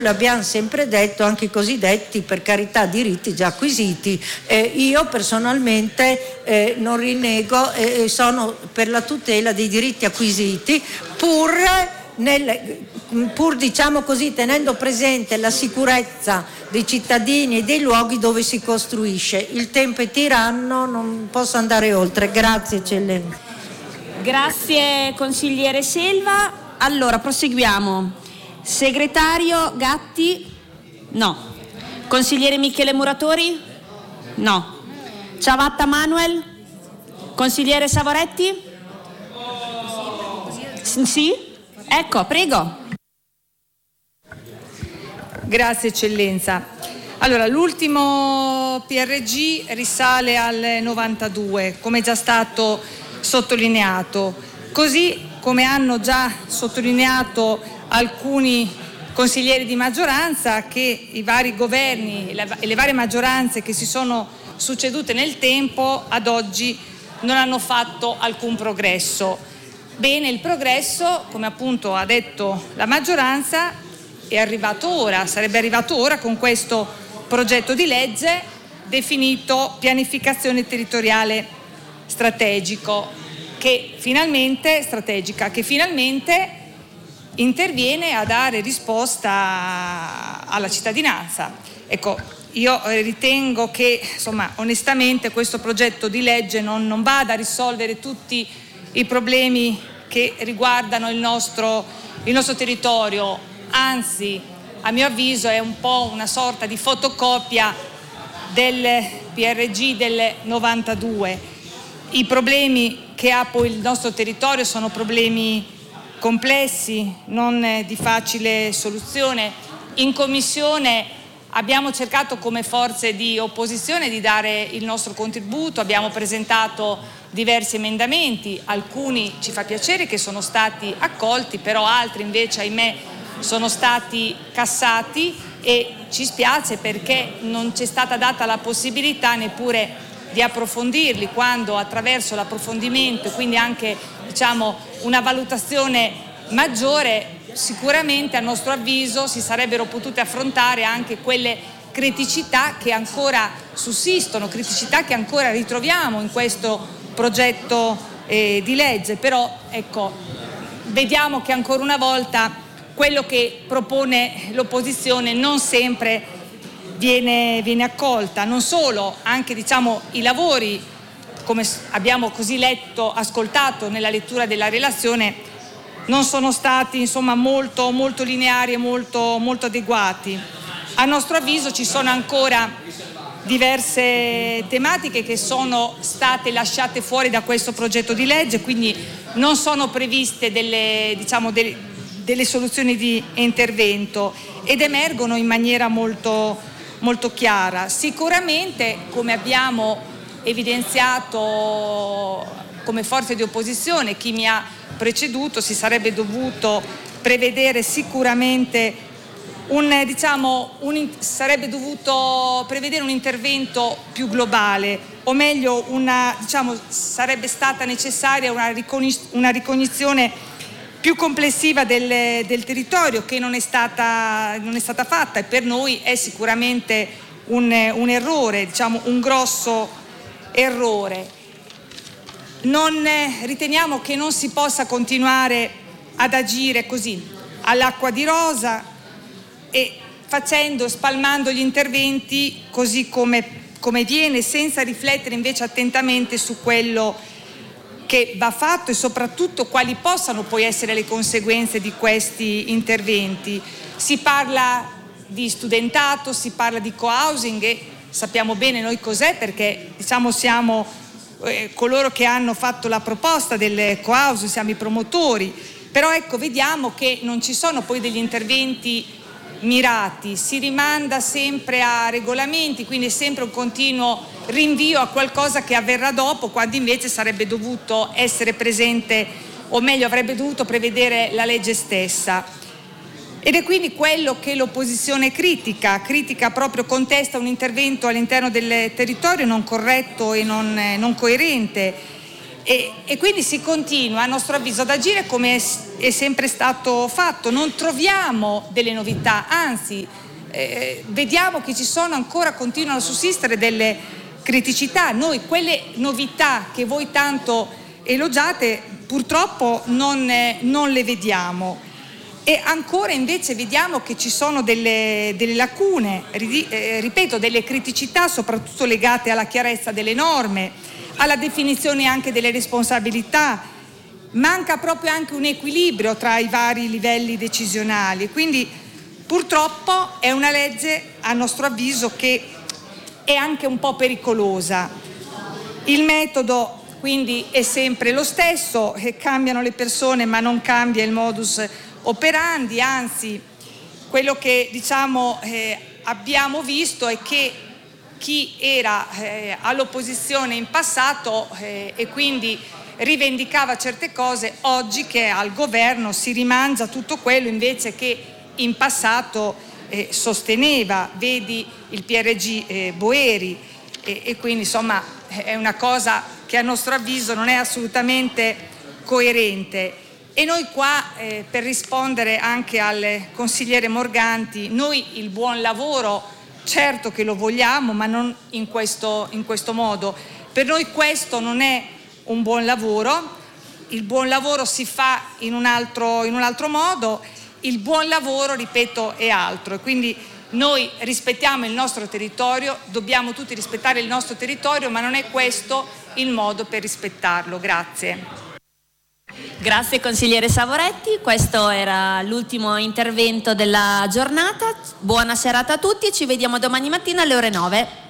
L'abbiamo sempre detto, anche i cosiddetti, per carità, diritti già acquisiti. Io personalmente non rinnego e sono per la tutela dei diritti acquisiti, pur diciamo così, tenendo presente la sicurezza dei cittadini e dei luoghi dove si costruisce. Il tempo è tiranno, non posso andare oltre. Grazie, eccellenza. Grazie consigliere Selva. Allora proseguiamo. Segretario Gatti? No. Consigliere Michele Muratori? No. Ciavatta Manuel? Consigliere Savoretti? Sì? Ecco, prego. Grazie eccellenza. Allora, l'ultimo PRG risale al 92, come è già stato sottolineato, così come hanno già sottolineato alcuni consiglieri di maggioranza, che i vari governi e le varie maggioranze che si sono succedute nel tempo ad oggi non hanno fatto alcun progresso. Bene, il progresso, come appunto ha detto la maggioranza, è arrivato ora, sarebbe arrivato ora con questo progetto di legge definito pianificazione territoriale strategica, che finalmente interviene a dare risposta alla cittadinanza. Ecco, io ritengo che, insomma, onestamente questo progetto di legge non vada a risolvere tutti i problemi che riguardano il nostro territorio, anzi, a mio avviso è un po' una sorta di fotocopia del PRG del 92. I problemi che ha poi il nostro territorio sono problemi complessi, non di facile soluzione. In Commissione abbiamo cercato come forze di opposizione di dare il nostro contributo, abbiamo presentato diversi emendamenti, alcuni ci fa piacere che sono stati accolti, però altri invece, ahimè, sono stati cassati e ci spiace perché non ci è stata data la possibilità neppure di approfondirli, quando attraverso l'approfondimento e quindi anche, diciamo, una valutazione maggiore, sicuramente a nostro avviso si sarebbero potute affrontare anche quelle criticità che ancora sussistono, criticità che ancora ritroviamo in questo progetto di legge. Però ecco, vediamo che ancora una volta quello che propone l'opposizione non sempre viene accolta. Non solo, anche, diciamo, i lavori, come abbiamo così ascoltato nella lettura della relazione, non sono stati, insomma, molto lineari e molto adeguati. A nostro avviso ci sono ancora diverse tematiche che sono state lasciate fuori da questo progetto di legge, quindi non sono previste delle soluzioni di intervento ed emergono in maniera molto chiara. Sicuramente, come abbiamo evidenziato come forze di opposizione, chi mi ha preceduto, si sarebbe dovuto prevedere sicuramente sarebbe dovuto prevedere un intervento più globale, o meglio sarebbe stata necessaria una ricognizione più complessiva del territorio, che non è stata fatta, e per noi è sicuramente un errore, un grosso errore. Riteniamo che non si possa continuare ad agire così, all'acqua di rosa, e spalmando gli interventi così come viene, senza riflettere invece attentamente su quello che va fatto e soprattutto quali possano poi essere le conseguenze di questi interventi. Si parla di studentato, si parla di co-housing, e sappiamo bene noi cos'è, perché siamo coloro che hanno fatto la proposta del co-housing, siamo i promotori. Però ecco, vediamo che non ci sono poi degli interventi mirati, si rimanda sempre a regolamenti, quindi è sempre un continuo rinvio a qualcosa che avverrà dopo, quando invece sarebbe dovuto essere presente, o meglio avrebbe dovuto prevedere la legge stessa. Ed è quindi quello che l'opposizione critica proprio, contesta un intervento all'interno del territorio non corretto e non coerente, E quindi si continua, a nostro avviso, ad agire come è sempre stato fatto. Non troviamo delle novità, anzi vediamo che ci sono ancora, continuano a sussistere delle criticità. Noi quelle novità che voi tanto elogiate purtroppo non le vediamo. E ancora invece vediamo che ci sono delle lacune, ripeto, delle criticità soprattutto legate alla chiarezza delle norme, alla definizione anche delle responsabilità. Manca proprio anche un equilibrio tra i vari livelli decisionali, quindi purtroppo è una legge, a nostro avviso, che è anche un po' pericolosa. Il metodo quindi è sempre lo stesso, cambiano le persone ma non cambia il modus operandi, anzi quello che abbiamo visto è che chi era all'opposizione in passato e quindi rivendicava certe cose, oggi che è al governo si rimangia tutto quello invece che in passato sosteneva, vedi il PRG Boeri, e quindi insomma è una cosa che a nostro avviso non è assolutamente coerente. E noi qua, per rispondere anche al consigliere Morganti, noi il buon lavoro certo che lo vogliamo, ma non in questo modo. Per noi questo non è un buon lavoro, il buon lavoro si fa in un altro modo, il buon lavoro, ripeto, è altro. E quindi noi rispettiamo il nostro territorio, dobbiamo tutti rispettare il nostro territorio, ma non è questo il modo per rispettarlo. Grazie. Grazie consigliere Savoretti, questo era l'ultimo intervento della giornata. Buona serata a tutti e ci vediamo domani mattina alle ore 9.